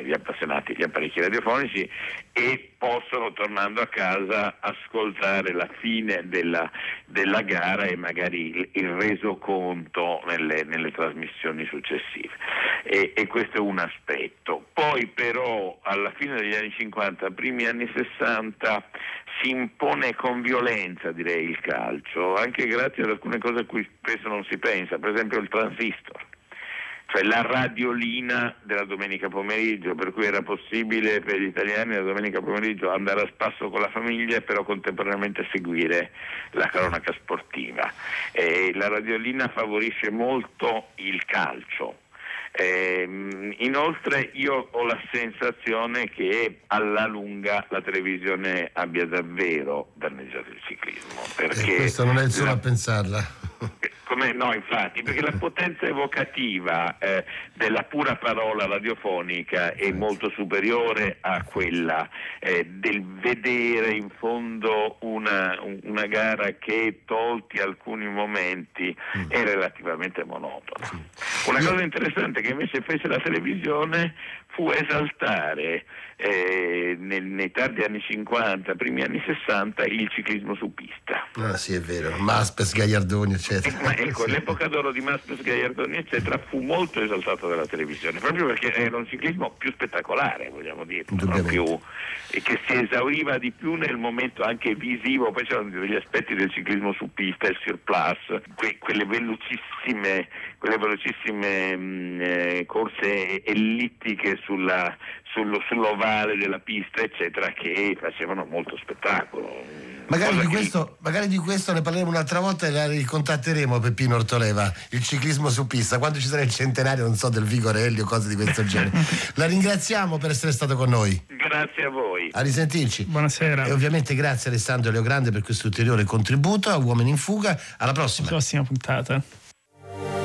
gli appassionati gli apparecchi radiofonici e possono, tornando a casa, ascoltare la fine della gara e magari il resoconto nelle trasmissioni successive, e questo è un aspetto. Poi però alla fine degli anni 50, primi anni 60, si impone con violenza, direi, il calcio, anche grazie ad alcune cose a cui spesso non si pensa, per esempio il transistor, cioè la radiolina della domenica pomeriggio, per cui era possibile per gli italiani la domenica pomeriggio andare a spasso con la famiglia, però contemporaneamente seguire la cronaca sportiva. La radiolina favorisce molto il calcio. Inoltre io ho la sensazione che alla lunga la televisione abbia davvero danneggiato il ciclismo, perché questo non è il solo a pensarla. No, infatti, perché la potenza evocativa della pura parola radiofonica è molto superiore a quella del vedere in fondo una gara che, tolti alcuni momenti, è relativamente monotona. Una cosa interessante che invece fece la televisione fu esaltare nei tardi anni 50, primi anni 60, il ciclismo su pista. Ah sì, è vero, Maspes, Gagliardoni, eccetera. Ma ecco, l'epoca d'oro di Maspes, Gagliardoni, eccetera, fu molto esaltato dalla televisione, proprio perché era un ciclismo più spettacolare, vogliamo dire, e che si esauriva di più nel momento anche visivo. Poi c'erano degli aspetti del ciclismo su pista, il surplus, quelle velocissime corse ellittiche sull'ovale della pista, eccetera, che facevano molto spettacolo. Magari di questo ne parleremo un'altra volta e la ricontatteremo, Peppino Ortoleva, il ciclismo su pista, quando ci sarà il centenario, non so, del Vigorelli o cose di questo genere. La ringraziamo per essere stato con noi. Grazie a voi. A risentirci. Buonasera. E ovviamente grazie a Alessandro Leogrande per questo ulteriore contributo a Uomini in Fuga. Alla prossima. Prossima puntata.